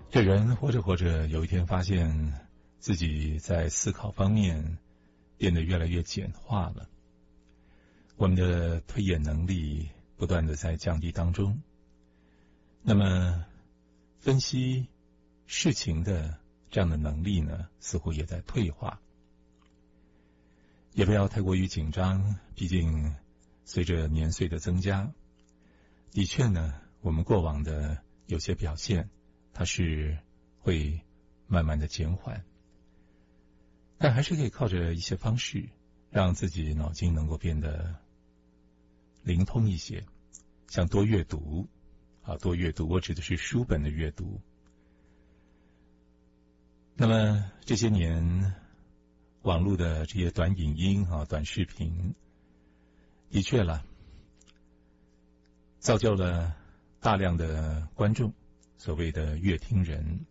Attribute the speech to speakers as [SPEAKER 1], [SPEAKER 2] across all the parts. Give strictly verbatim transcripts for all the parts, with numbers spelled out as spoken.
[SPEAKER 1] 这人活着活着，有一天发现自己在思考方面变得越来越简化了，我们的推演能力不断的在降低当中，那么分析事情的这样的能力呢，似乎也在退化。也不要太过于紧张，毕竟随着年岁的增加，的确呢，我们过往的有些表现它是会慢慢的减缓，但还是可以靠着一些方式让自己脑筋能够变得灵通一些，像多阅读啊，多阅读，我指的是书本的阅读。那么这些年网络的这些短影音啊、短视频，的确了，造就了大量的观众，所谓的乐听人。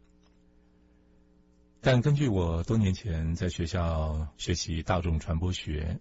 [SPEAKER 1] 但根据我多年前在学校学习大众传播学，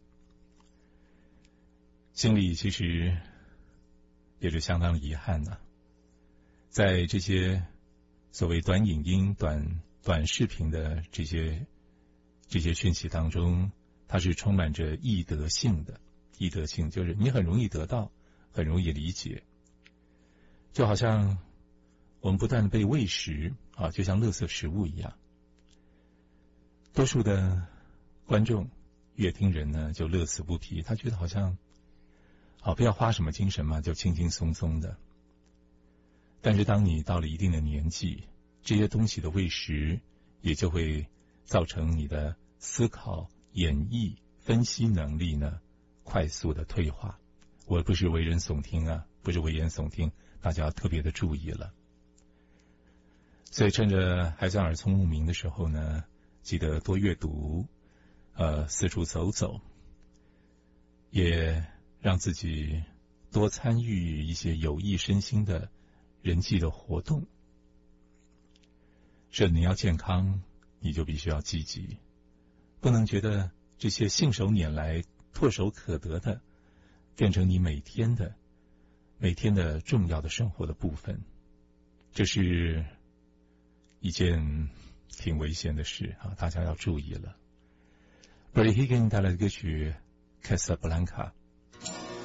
[SPEAKER 1] 心里其实也是相当遗憾的、啊，在这些所谓短影音、短短视频的这些这些讯息当中，它是充满着易得性的。易得性就是你很容易得到，很容易理解，就好像我们不断被喂食啊，就像垃圾食物一样。多数的观众、乐听人呢，就乐此不疲，他觉得好像好不要花什么精神嘛，就轻轻松松的。但是当你到了一定的年纪，这些东西的喂食也就会造成你的思考、演绎、分析能力呢快速的退化。我不是危言耸听啊，不是危言耸听，大家要特别的注意了。所以趁着还算耳聪目明的时候呢，记得多阅读，呃，四处走走，也让自己多参与一些有益身心的人际的活动。是你要健康，你就必须要积极，不能觉得这些信手拈来、唾手可得的，变成你每天的、每天的重要的生活的部分。这是一件挺危险的事啊，大家要注意了。Bertie Higgins 带来的歌曲《Casablanca》。